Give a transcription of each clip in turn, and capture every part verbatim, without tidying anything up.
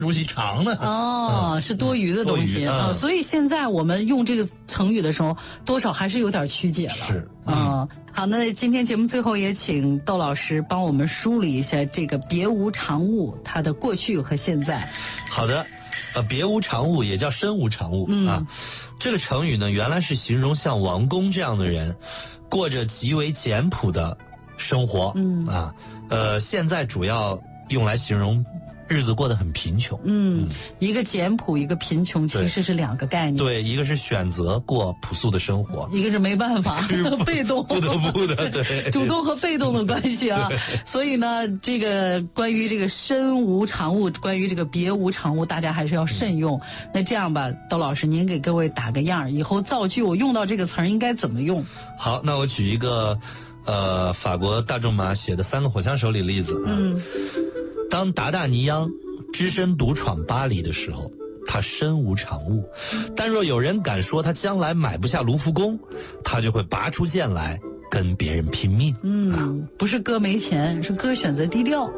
如其常呢。 哦， 嗯、 是多余的东西啊、 嗯， 所以现在我们用这个成语的时候，多少还是有点曲解了。 是， 嗯、呃，好，那今天节目最后也请窦老师帮我们梳理一下这个别无长物它的过去和现在。 好的，呃，别无长物也叫身无长物、嗯、啊。这个成语呢，原来是形容像王公这样的人，过着极为简朴的生活。嗯啊，呃，现在主要用来形容日子过得很贫穷。 嗯，一个简朴，一个贫穷，其实是两个概念。 对，一个是选择过朴素的生活， 一个是没办法，被动， 不得不的，对， 主动和被动的关系啊。所以呢，这个关于这个身无长物，关于这个别无长物，大家还是要慎用。嗯、那这样吧，窦老师，您给各位打个样，以后造句我用到这个词儿应该怎么用？ 好，那我举一个，呃，法国大仲马写的《三个火枪手》里的例子。嗯。当达达尼央只身独闯巴黎的时候，他身无长物，但若有人敢说他将来买不下卢浮宫，他就会拔出剑来跟别人拼命。 嗯，啊、不是哥没钱，是哥选择低调。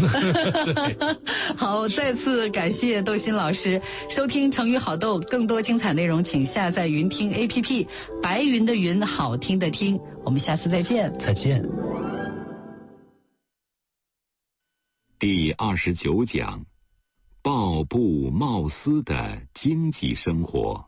好，再次感谢窦鑫老师收听成语好逗，更多精彩内容请下载云听 A P P， 白云的云，好听的听，我们下次再见。 再见。 第二十九讲，抱布贸丝的经济生活。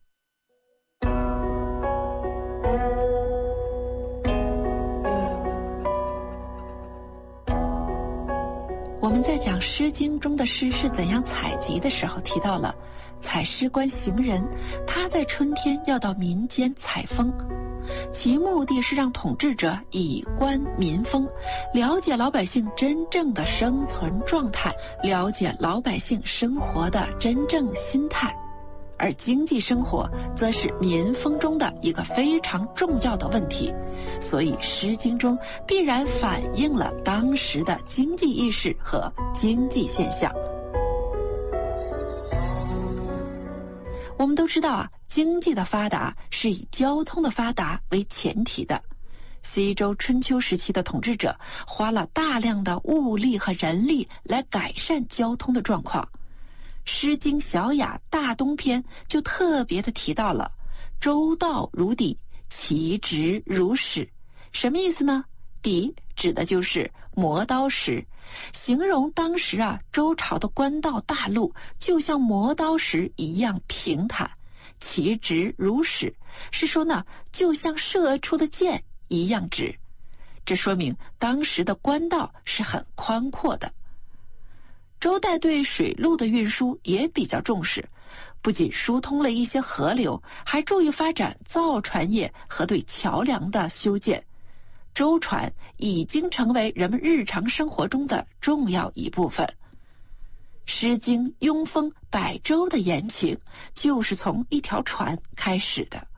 我们在讲《诗经》中的诗是怎样采集的时候，提到了采诗官行人，他在春天要到民间采风，其目的是让统治者以观民风，了解老百姓真正的生存状态，了解老百姓生活的真正心态。而经济生活则是民风中的一个非常重要的问题，所以《诗经》中必然反映了当时的经济意识和经济现象。我们都知道啊，经济的发达是以交通的发达为前提的。西周春秋时期的统治者花了大量的物力和人力来改善交通的状况。《诗经·小雅·大东篇》就特别的提到了周道如砥，其直如矢。什么意思呢？砥指的就是磨刀石，形容当时啊周朝的官道大路就像磨刀石一样平坦，其直如矢是说呢就像射出的箭一样直，这说明当时的官道是很宽阔的。周代对水路的运输也比较重视，不仅疏通了一些河流，还注意发展造船业和对桥梁的修建。舟船已经成为人们日常生活中的重要一部分。《诗经·庸风·百舟》的言情就是从一条船开始的。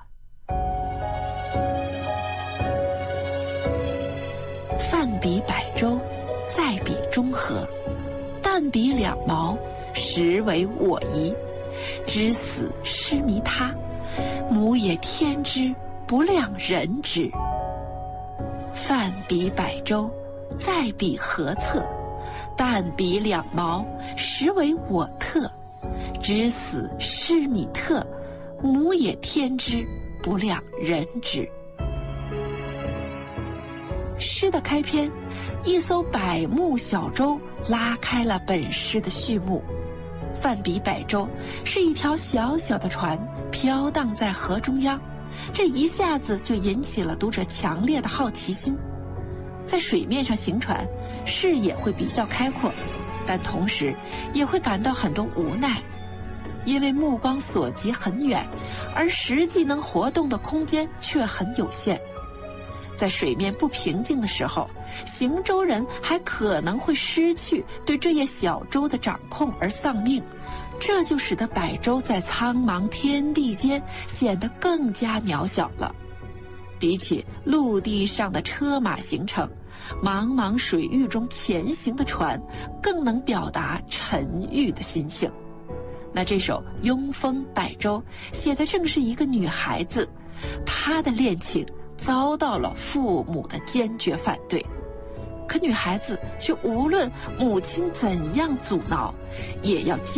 泛彼百舟，载彼中河。但彼两毛，实为我夷。知死失弥他，母也天之，不量人之。泛彼百舟，载彼河侧。但彼两毛，实为我特。知死失弥特，母也天之，不量人之。诗的开篇，一艘百目小舟拉开了本诗的序幕。泛彼百舟是一条小小的船飘荡在河中央，这一下子就引起了读者强烈的好奇心。在水面上行船，视野会比较开阔，但同时也会感到很多无奈，因为目光所及很远，而实际能活动的空间却很有限。在水面不平静的时候，行舟人还可能会失去对这叶小舟的掌控而丧命，这就使得百舟在苍茫天地间显得更加渺小了。比起陆地上的车马行程，茫茫水域中前行的船更能表达沉郁的心情。那这首《庸风·百舟》写的正是一个女孩子，她的恋情遭到了父母的坚决反对。 可女孩子却无论母亲怎样阻挠，也要